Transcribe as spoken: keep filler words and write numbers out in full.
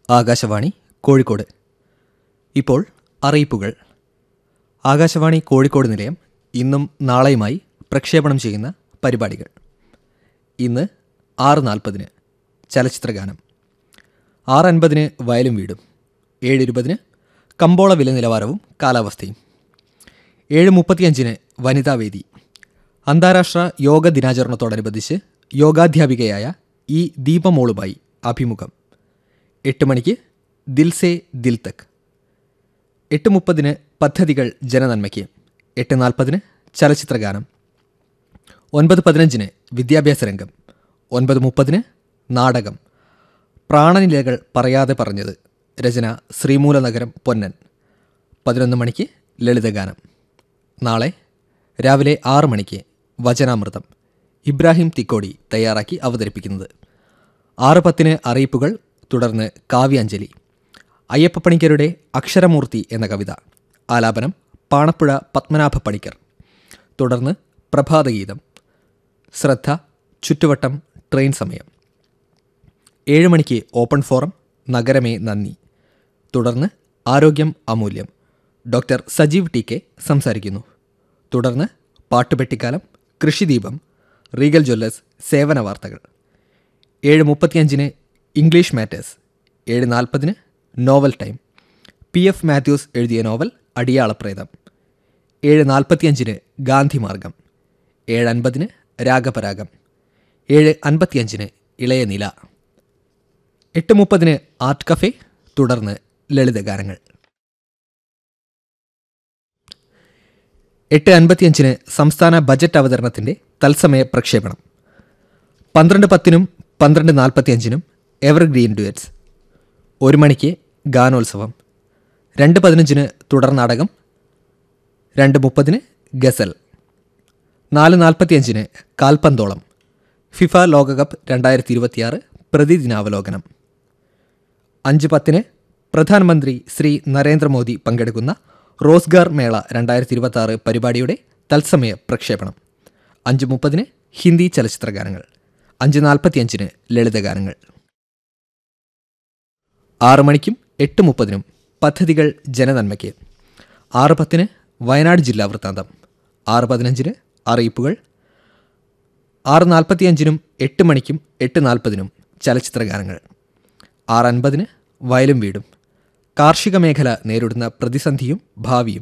ആകാശവാണി കോഴിക്കോട്. ഇപ്പോൾ അറിയിപ്പുകൾ. ആകാശവാണി കോഴിക്കോട് നിലയം ഇന്നും നാളെയുമായി പ്രക്ഷേപണം ചെയ്യുന്ന പരിപാടികൾ. ഇന്ന് ആറ് നാൽപ്പതിന് ചലച്ചിത്രഗാനം, ആറ് അൻപതിന് വയലും വീടും, ഏഴ് ഇരുപതിന് കമ്പോള വില നിലവാരവും കാലാവസ്ഥയും, ഏഴ് മുപ്പത്തിയഞ്ചിന് വനിതാവേദി, അന്താരാഷ്ട്ര യോഗ ദിനാചരണത്തോടനുബന്ധിച്ച് യോഗാധ്യാപികയായ ഇ ദീപമോളുമായി അഭിമുഖം, എട്ട് മണിക്ക് ദിൽസേ ദിൽ തക്, എട്ട് മുപ്പതിന് പദ്ധതികൾ ജനനന്മയ്ക്ക്, എട്ട് നാൽപ്പതിന് ചലച്ചിത്രഗാനം, ഒൻപത് പതിനഞ്ചിന് വിദ്യാഭ്യാസ രംഗം, ഒൻപത് മുപ്പതിന് നാടകം പ്രാണനിലകൾ പറയാതെ പറഞ്ഞത്, രചന ശ്രീമൂലനഗരം പൊന്നൻ, പതിനൊന്ന് മണിക്ക് ലളിതഗാനം. നാളെ രാവിലെ ആറ് മണിക്ക് വചനാമൃതം, ഇബ്രാഹിം തിക്കോടി തയ്യാറാക്കി അവതരിപ്പിക്കുന്നത്. ആറ് പത്തിന് അറിയിപ്പുകൾ, തുടർന്ന് കാവ്യാഞ്ജലി, അയ്യപ്പപ്പണിക്കരുടെ അക്ഷരമൂർത്തി എന്ന കവിത, ആലാപനം പാണപ്പുഴ പത്മനാഭ പണിക്കർ, തുടർന്ന് പ്രഭാതഗീതം, ശ്രദ്ധ ചുറ്റുവട്ടം ട്രെയിൻ സമയം. ഏഴ് മണിക്ക് ഓപ്പൺ ഫോറം, നഗരമേ നന്ദി, തുടർന്ന് ആരോഗ്യം അമൂല്യം, ഡോക്ടർ സജീവ് ടി കെ സംസാരിക്കുന്നു, തുടർന്ന് പാട്ടുപെട്ടിക്കാലം, കൃഷിദീപം, റീഗൽ ജ്വല്ലേഴ്സ് സേവന വാർത്തകൾ. ഏഴ് മുപ്പത്തിയഞ്ചിന് ഇംഗ്ലീഷ് മാറ്റേഴ്സ്, ഏഴ് നാൽപ്പതിന് novel time, P F Mathews എഴുതിയ നോവൽ അടിയാളപ്രേതം, ഏഴ് നാൽപ്പത്തിയഞ്ചിന് ഗാന്ധിമാർഗം, ഏഴ് അൻപതിന് രാഗപരാഗം, ഏഴ് അൻപത്തിയഞ്ചിന് ഇളയ നില, എട്ട് മുപ്പതിന് ആർട്ട് കഫേ, തുടർന്ന് ലളിതഗാനങ്ങൾ. എട്ട് അൻപത്തിയഞ്ചിന് സംസ്ഥാന ബജറ്റ് അവതരണത്തിൻ്റെ തത്സമയ പ്രക്ഷേപണം. പന്ത്രണ്ട് പത്തിനും പന്ത്രണ്ട് നാൽപ്പത്തിയഞ്ചിനും എവർഗ്രീൻ ഡ്യുവറ്റ്സ്. ഒരു മണിക്ക് ഗാനോത്സവം, രണ്ട് പതിനഞ്ചിന് തുടർ നാടകം, രണ്ട് മുപ്പതിന് ഗസൽ, നാല് നാൽപ്പത്തിയഞ്ചിന് കാൽപന്തോളം, ഫിഫ ലോകകപ്പ് രണ്ടായിരത്തി ഇരുപത്തിയാറ് പ്രതിദിനാവലോകനം, അഞ്ച് പത്തിന് പ്രധാനമന്ത്രി ശ്രീ നരേന്ദ്രമോദി പങ്കെടുക്കുന്ന റോസ്ഗാർ മേള രണ്ടായിരത്തി ഇരുപത്തി ആറ് പരിപാടിയുടെ തത്സമയ പ്രക്ഷേപണം. അഞ്ച് മുപ്പതിന് ഹിന്ദി ചലച്ചിത്രഗാനങ്ങൾ, അഞ്ച് നാൽപ്പത്തിയഞ്ചിന് ലളിതഗാനങ്ങൾ. ആറ് മണിക്കും എട്ട് മുപ്പതിനും പദ്ധതികൾ ജനനന്മയ്ക്ക്, ആറ് പത്തിന് വയനാട് ജില്ലാ വൃത്താന്തം, ആറ് പതിനഞ്ചിന് അറിയിപ്പുകൾ, ആറ് നാൽപ്പത്തിയഞ്ചിനും എട്ട് മണിക്കും എട്ട് നാൽപ്പതിനും ചലച്ചിത്രഗാനങ്ങൾ, ആറ് അൻപതിന് വയലും വീടും, കാർഷിക മേഖല നേരിടുന്ന പ്രതിസന്ധിയും ഭാവിയും,